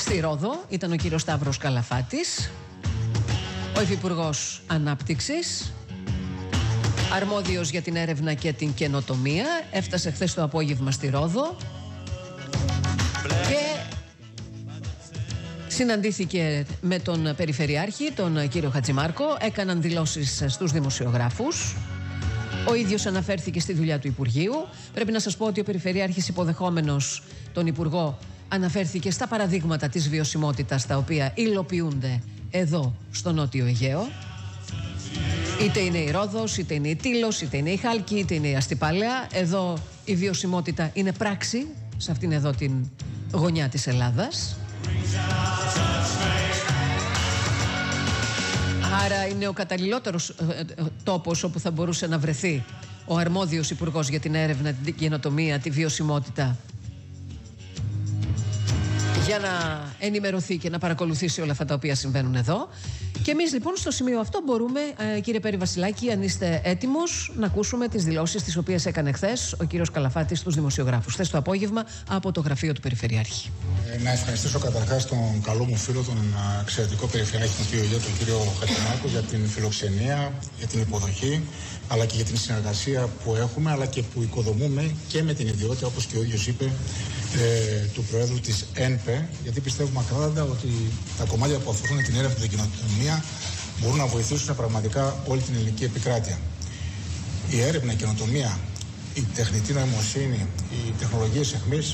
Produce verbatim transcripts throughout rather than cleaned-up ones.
Στη Ρόδο ήταν ο κύριος Σταύρος Καλαφάτης, ο Υφυπουργός Ανάπτυξης, αρμόδιος για την έρευνα και την καινοτομία. Έφτασε χθες το απόγευμα στη Ρόδο και συναντήθηκε με τον Περιφερειάρχη, τον κύριο Χατζημάρκο. Έκαναν δηλώσεις στους δημοσιογράφους. Ο ίδιος αναφέρθηκε στη δουλειά του Υπουργείου. Πρέπει να σας πω ότι ο Περιφερειάρχης, υποδεχόμενος τον Υπουργό, αναφέρθηκε στα παραδείγματα της βιωσιμότητας τα οποία υλοποιούνται εδώ στο Νότιο Αιγαίο. Είτε είναι η Ρόδος, είτε είναι η Τήλος, είτε είναι η Χάλκη, είτε είναι η Αστυπάλαια. Εδώ η βιωσιμότητα είναι πράξη σε αυτήν εδώ την γωνιά της Ελλάδας. Άρα είναι ο καταλληλότερος ε, ε, τόπος όπου θα μπορούσε να βρεθεί ο αρμόδιος υπουργός για την έρευνα, την καινοτομία, τη βιωσιμότητα, για να ενημερωθεί και να παρακολουθήσει όλα αυτά τα οποία συμβαίνουν εδώ. Και εμείς λοιπόν στο σημείο αυτό μπορούμε, ε, κύριε Πέρη Βασιλάκη, αν είστε έτοιμος, να ακούσουμε τις δηλώσεις τις οποίες έκανε χθες ο κύριος Καλαφάτης στους δημοσιογράφους, χθες το απόγευμα από το γραφείο του Περιφερειάρχη. Ε, να ευχαριστήσω καταρχάς τον καλό μου φίλο, τον εξαιρετικό Περιφερειάρχη του Νότιου Αιγαίου, τον κύριο Χατζημάρκο, για την φιλοξενία, για την υποδοχή, αλλά και για την συνεργασία που έχουμε, αλλά και που οικοδομούμε και με την ιδιότητα, όπως και ο ίδιος είπε, ε, του Προέδρου της ΕΝΠΕ, γιατί πιστεύουμε ακράδαντα ότι τα κομμάτια που αφορούν την έρευνα και την καινοτομία μπορούν να βοηθήσουν πραγματικά όλη την ελληνική επικράτεια. Η έρευνα, η καινοτομία, η τεχνητή νοημοσύνη, οι τεχνολογίες αιχμής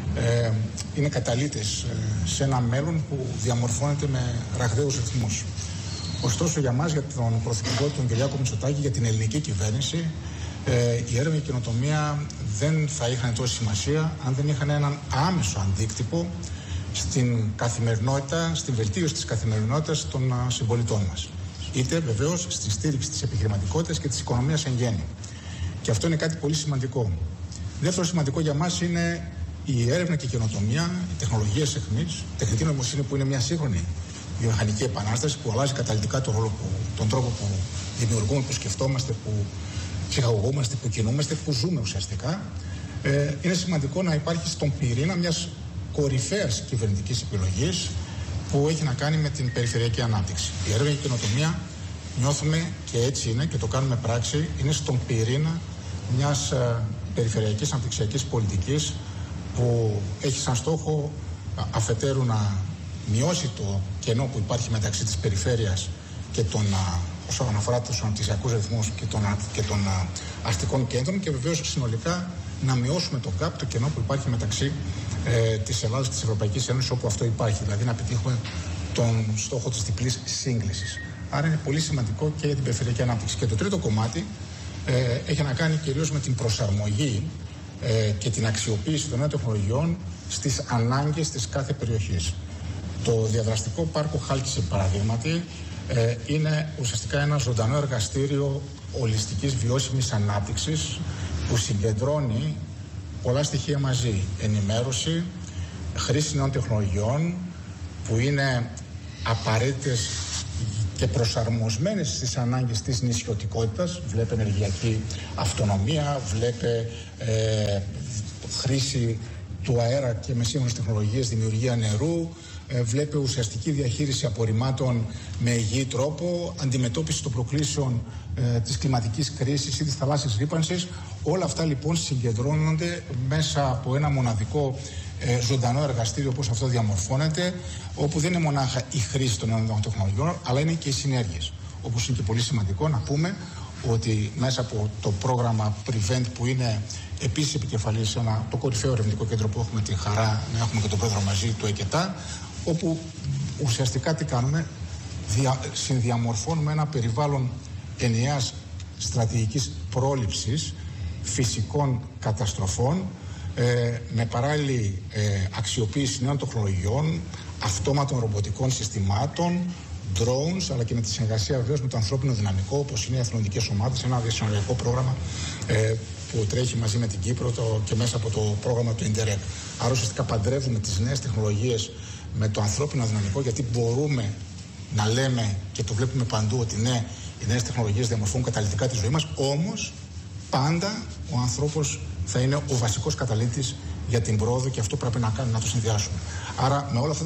ε, είναι καταλύτες ε, σε ένα μέλλον που διαμορφώνεται με ραγδαίους ρυθμούς. Ωστόσο, για μας, για τον Πρωθυπουργό, τον Κυριάκο Μητσοτάκη, για την ελληνική κυβέρνηση, ε, η έρευνα και η καινοτομία δεν θα είχαν τόση σημασία αν δεν είχαν έναν άμεσο αντίκτυπο στην καθημερινότητα, στην βελτίωση της καθημερινότητας των α, συμπολιτών μας. Είτε βεβαίως στη στήριξη της επιχειρηματικότητας και της οικονομίας εν γέννη. Και αυτό είναι κάτι πολύ σημαντικό. Δεύτερο σημαντικό για μας είναι η έρευνα και η καινοτομία, οι τεχνολογίες αιχμής, η τεχνητή νοημοσύνη που είναι μια σύγχρονη βιομηχανική επανάσταση που αλλάζει καταλυτικά τον, ρόλο που, τον τρόπο που δημιουργούμε, που σκεφτόμαστε, που ψυχαγωγούμαστε, που κινούμαστε, που ζούμε ουσιαστικά. Ε, είναι σημαντικό να υπάρχει στον πυρήνα μιας κορυφαίας κυβερνητικής επιλογής που έχει να κάνει με την περιφερειακή ανάπτυξη. Η έρευνα και η καινοτομία, νιώθουμε, και έτσι είναι και το κάνουμε πράξη, είναι στον πυρήνα μιας ε, περιφερειακής αναπτυξιακής πολιτικής που έχει σαν στόχο αφετέρου να μειώσει το κενό που υπάρχει μεταξύ της περιφέρειας και των, όσον αφορά τους αναπτυξιακούς ρυθμούς και των, και των αστικών κέντρων, και βεβαίως συνολικά να μειώσουμε το gap, το κενό που υπάρχει μεταξύ ε, της Ελλάδας και της Ευρωπαϊκής Ένωσης, όπου αυτό υπάρχει, δηλαδή να πετύχουμε τον στόχο της διπλής σύγκλησης. Άρα είναι πολύ σημαντικό και για την περιφερειακή ανάπτυξη. Και το τρίτο κομμάτι ε, έχει να κάνει κυρίως με την προσαρμογή ε, και την αξιοποίηση των νέων τεχνολογιών στις ανάγκες της κάθε περιοχής. Το διαδραστικό πάρκο Χάλκης, σε παραδείγματι, ε, είναι ουσιαστικά ένα ζωντανό εργαστήριο ολιστικής βιώσιμης ανάπτυξης που συγκεντρώνει πολλά στοιχεία μαζί. Ενημέρωση, χρήση νέων τεχνολογιών που είναι απαραίτητες και προσαρμοσμένες στις ανάγκες της νησιωτικότητας. Βλέπε ενεργειακή αυτονομία, βλέπε ε, χρήση του αέρα και με σύγχρονες τεχνολογίες δημιουργία νερού, ε, βλέπε ουσιαστική διαχείριση απορριμμάτων με υγιή τρόπο, αντιμετώπιση των προκλήσεων ε, της κλιματικής κρίσης ή της θαλάσσιας ρύπανσης. Όλα αυτά λοιπόν συγκεντρώνονται μέσα από ένα μοναδικό ε, ζωντανό εργαστήριο, όπως αυτό διαμορφώνεται, όπου δεν είναι μονάχα η χρήση των νέων τεχνολογιών, αλλά είναι και οι συνέργειες. Όπως είναι και πολύ σημαντικό να πούμε ότι μέσα από το πρόγραμμα Prevent, που είναι επίσης επικεφαλής ένα, το κορυφαίο ερευνητικό κέντρο που έχουμε τη χαρά να έχουμε και τον πρόεδρο μαζί του ΕΚΕΤΑ, όπου ουσιαστικά τι κάνουμε, δια, συνδιαμορφώνουμε ένα περιβάλλον ενιαίας στρατηγικής πρόληψης φυσικών καταστροφών ε, με παράλληλη ε, αξιοποίηση νέων τεχνολογιών, αυτόματων ρομποτικών συστημάτων, drones, αλλά και με τη συνεργασία βεβαίως με το ανθρώπινο δυναμικό, όπως είναι οι εθελοντικές ομάδες, ένα διασυνοριακό πρόγραμμα ε, που τρέχει μαζί με την Κύπρο το, και μέσα από το πρόγραμμα του Ιντερεκ. Άρα ουσιαστικά παντρεύουμε τις νέες τεχνολογίες με το ανθρώπινο δυναμικό, γιατί μπορούμε να λέμε και το βλέπουμε παντού ότι ναι, οι νέες τεχνολογίες διαμορφώνουν καταλυτικά τη ζωή μας, όμως πάντα ο άνθρωπος θα είναι ο βασικός καταλύτης για την πρόοδο, και αυτό πρέπει να, να το συνδυάσουμε. Άρα με όλα αυτά